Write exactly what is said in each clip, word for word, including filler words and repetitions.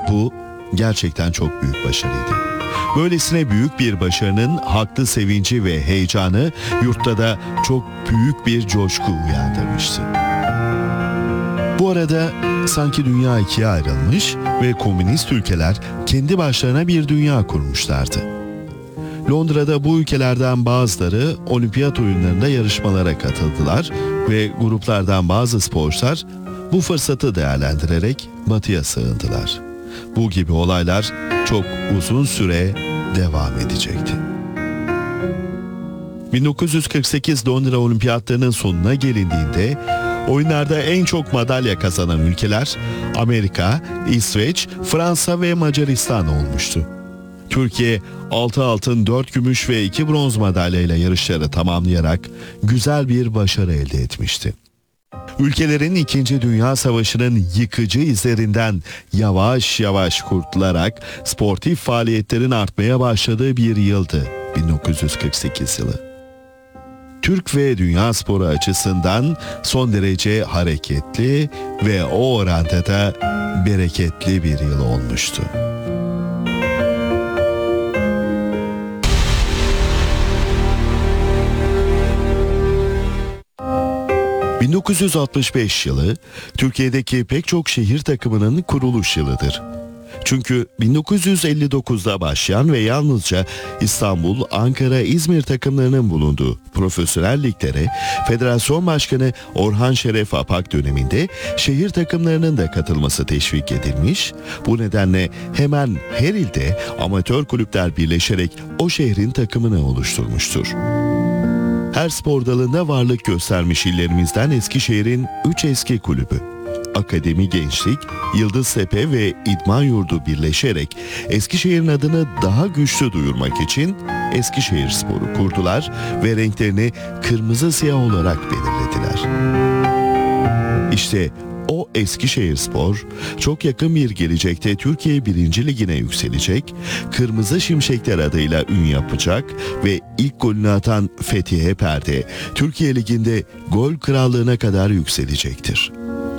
Bu gerçekten çok büyük başarıydı. Böylesine büyük bir başarının haklı sevinci ve heyecanı yurtta da çok büyük bir coşku uyandırmıştı. Bu arada sanki dünya ikiye ayrılmış ve komünist ülkeler kendi başlarına bir dünya kurmuşlardı. Londra'da bu ülkelerden bazıları olimpiyat oyunlarında yarışmalara katıldılar ve gruplardan bazı sporcular bu fırsatı değerlendirerek batıya sığındılar. Bu gibi olaylar çok uzun süre devam edecekti. bin dokuz yüz kırk sekiz Londra Olimpiyatlarının sonuna gelindiğinde oyunlarda en çok madalya kazanan ülkeler Amerika, İsveç, Fransa ve Macaristan olmuştu. Türkiye altı altın, dört gümüş ve iki bronz madalyayla yarışları tamamlayarak güzel bir başarı elde etmişti. Ülkelerin İkinci Dünya Savaşı'nın yıkıcı izlerinden yavaş yavaş kurtularak sportif faaliyetlerin artmaya başladığı bir yıldı bin dokuz yüz kırk sekiz yılı. Türk ve dünya sporu açısından son derece hareketli ve o oranda da bereketli bir yıl olmuştu. bin dokuz yüz altmış beş yılı Türkiye'deki pek çok şehir takımının kuruluş yılıdır. Çünkü bin dokuz yüz elli dokuzda başlayan ve yalnızca İstanbul, Ankara, İzmir takımlarının bulunduğu profesyonel liglere Federasyon Başkanı Orhan Şeref Apak döneminde şehir takımlarının da katılması teşvik edilmiş. Bu nedenle hemen her ilde amatör kulüpler birleşerek o şehrin takımını oluşturmuştur. Her spor dalında varlık göstermiş illerimizden Eskişehir'in üç eski kulübü, Akademi Gençlik, Yıldıztepe ve İdman Yurdu birleşerek Eskişehir'in adını daha güçlü duyurmak için Eskişehirspor'u kurdular ve renklerini kırmızı siyah olarak belirlediler. İşte o Eskişehirspor çok yakın bir gelecekte Türkiye birinci Ligi'ne yükselecek, Kırmızı Şimşekler adıyla ün yapacak ve ilk golünü atan Fethiye Perde, Türkiye Ligi'nde gol krallığına kadar yükselecektir.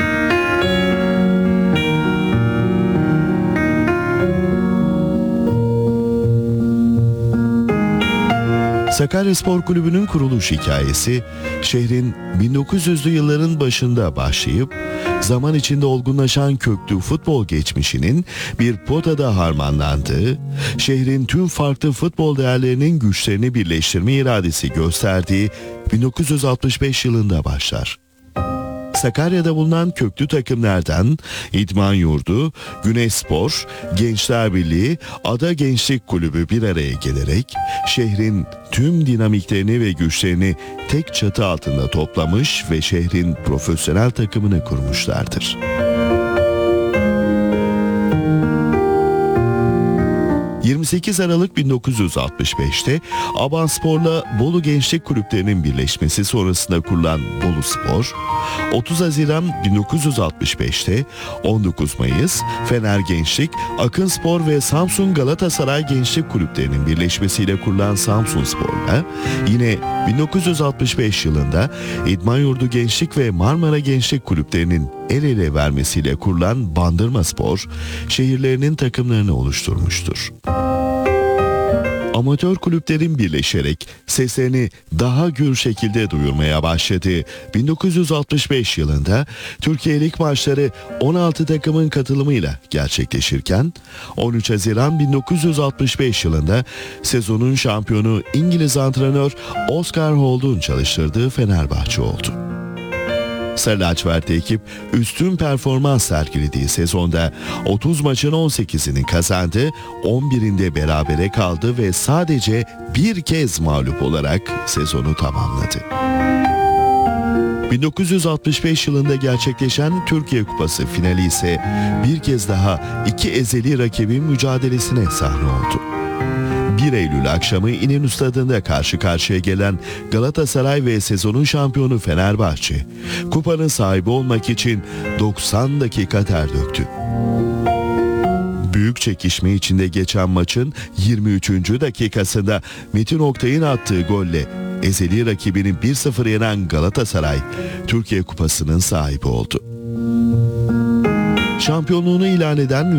Sakaryaspor Kulübü'nün kuruluş hikayesi şehrin bin dokuz yüzlü yılların başında başlayıp zaman içinde olgunlaşan köklü futbol geçmişinin bir potada harmanlandığı, şehrin tüm farklı futbol değerlerinin güçlerini birleştirme iradesi gösterdiği bin dokuz yüz altmış beş yılında başlar. Sakarya'da bulunan köklü takımlardan İdman Yurdu, Güneşspor, Gençler Birliği, Ada Gençlik Kulübü bir araya gelerek şehrin tüm dinamiklerini ve güçlerini tek çatı altında toplamış ve şehrin profesyonel takımını kurmuşlardır. yirmi sekiz Aralık bin dokuz yüz altmış beşte Abanspor'la Bolu Gençlik Kulüplerinin birleşmesi sonrasında kurulan Boluspor, otuz Haziran bin dokuz yüz altmış beşte on dokuz Mayıs Fener Gençlik, Akınspor ve Samsun Galatasaray Gençlik Kulüplerinin birleşmesiyle kurulan Samsunspor'la yine bin dokuz yüz altmış beş yılında İdman Yurdu Gençlik ve Marmara Gençlik Kulüplerinin el ele vermesiyle kurulan Bandırmaspor, şehirlerinin takımlarını oluşturmuştur. Amatör kulüplerin birleşerek seslerini daha gür şekilde duyurmaya başladığı bin dokuz yüz altmış beş yılında Türkiye Lig maçları on altı takımın katılımıyla gerçekleşirken on üç Haziran bin dokuz yüz altmış beş yılında sezonun şampiyonu İngiliz antrenör Oscar Holt'un çalıştırdığı Fenerbahçe oldu. Sarı lacivertli ekip üstün performans sergilediği sezonda otuz maçın on sekizini kazandı, on birinde berabere kaldı ve sadece bir kez mağlup olarak sezonu tamamladı. bin dokuz yüz altmış beş yılında gerçekleşen Türkiye Kupası finali ise bir kez daha iki ezeli rakibin mücadelesine sahne oldu. bir Eylül akşamı İnönü Stadı'nda karşı karşıya gelen Galatasaray ve sezonun şampiyonu Fenerbahçe, kupanın sahibi olmak için doksan dakika ter döktü. Büyük çekişme içinde geçen maçın yirmi üçüncü dakikasında Metin Oktay'ın attığı golle ezeli rakibini bir sıfır yenen Galatasaray, Türkiye Kupası'nın sahibi oldu. Şampiyonluğunu ilan eden